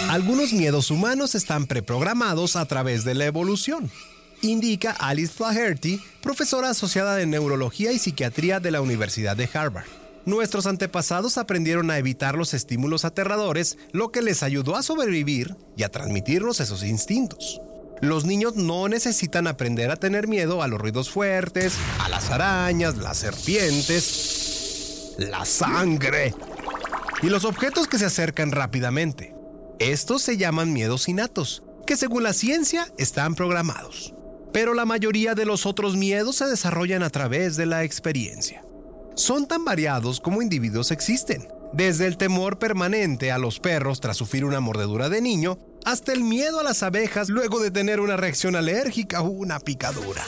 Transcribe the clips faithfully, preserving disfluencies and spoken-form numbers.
Algunos miedos humanos están preprogramados a través de la evolución, indica Alice Flaherty, profesora asociada de Neurología y Psiquiatría de la Universidad de Harvard. Nuestros antepasados aprendieron a evitar los estímulos aterradores, lo que les ayudó a sobrevivir y a transmitirnos esos instintos. Los niños no necesitan aprender a tener miedo a los ruidos fuertes, a las arañas, las serpientes, la sangre y los objetos que se acercan rápidamente. Estos se llaman miedos innatos, que según la ciencia están programados. Pero la mayoría de los otros miedos se desarrollan a través de la experiencia. Son tan variados como individuos existen, desde el temor permanente a los perros tras sufrir una mordedura de niño, hasta el miedo a las abejas luego de tener una reacción alérgica o una picadura.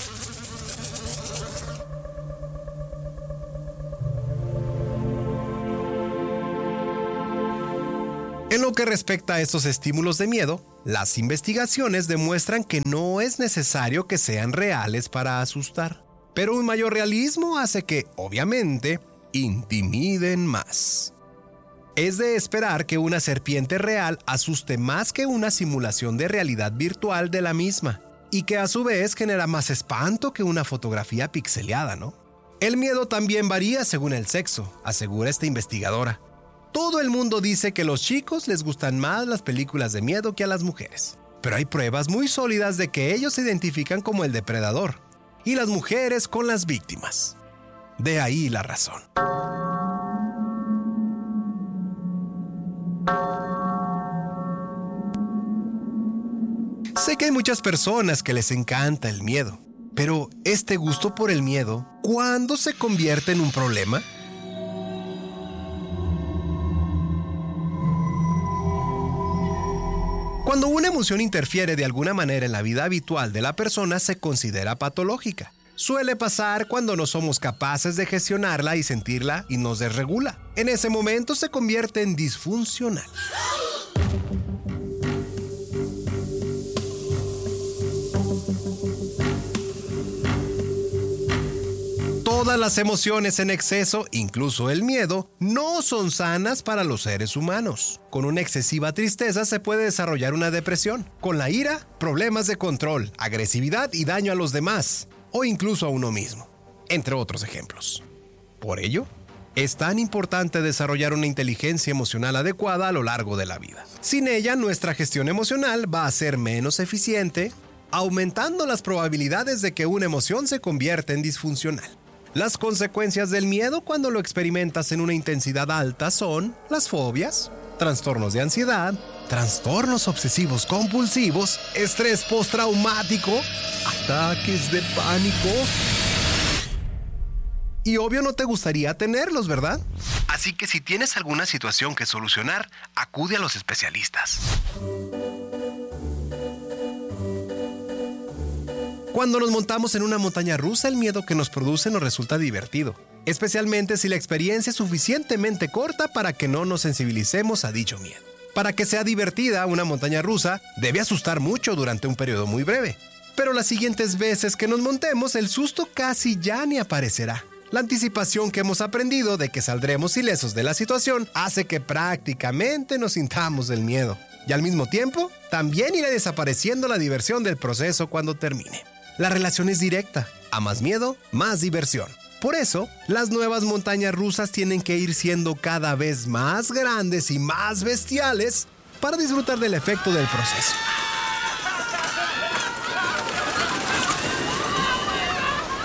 En lo que respecta a estos estímulos de miedo, las investigaciones demuestran que no es necesario que sean reales para asustar. Pero un mayor realismo hace que, obviamente, intimiden más. Es de esperar que una serpiente real asuste más que una simulación de realidad virtual de la misma, y que a su vez genera más espanto que una fotografía pixeleada, ¿no? El miedo también varía según el sexo, asegura esta investigadora. Todo el mundo dice que a los chicos les gustan más las películas de miedo que a las mujeres, pero hay pruebas muy sólidas de que ellos se identifican como el depredador, y las mujeres con las víctimas. De ahí la razón. Sé que hay muchas personas que les encanta el miedo, pero este gusto por el miedo, ¿cuándo se convierte en un problema? Cuando una emoción interfiere de alguna manera en la vida habitual de la persona, se considera patológica. Suele pasar cuando no somos capaces de gestionarla y sentirla y nos desregula. En ese momento se convierte en disfuncional. Todas las emociones en exceso, incluso el miedo, no son sanas para los seres humanos. Con una excesiva tristeza se puede desarrollar una depresión. Con la ira, problemas de control, agresividad y daño a los demás, o incluso a uno mismo, entre otros ejemplos. Por ello, es tan importante desarrollar una inteligencia emocional adecuada a lo largo de la vida. Sin ella, nuestra gestión emocional va a ser menos eficiente, aumentando las probabilidades de que una emoción se convierta en disfuncional. Las consecuencias del miedo cuando lo experimentas en una intensidad alta son las fobias, trastornos de ansiedad, trastornos obsesivos compulsivos, estrés postraumático, ataques de pánico. Y obvio no te gustaría tenerlos, ¿verdad? Así que si tienes alguna situación que solucionar, acude a los especialistas. Cuando nos montamos en una montaña rusa, el miedo que nos produce nos resulta divertido, especialmente si la experiencia es suficientemente corta para que no nos sensibilicemos a dicho miedo. Para que sea divertida, una montaña rusa debe asustar mucho durante un periodo muy breve, pero las siguientes veces que nos montemos, el susto casi ya ni aparecerá. La anticipación que hemos aprendido de que saldremos ilesos de la situación hace que prácticamente nos sintamos del miedo, y al mismo tiempo, también irá desapareciendo la diversión del proceso cuando termine. La relación es directa. A más miedo, más diversión. Por eso, las nuevas montañas rusas tienen que ir siendo cada vez más grandes y más bestiales para disfrutar del efecto del proceso.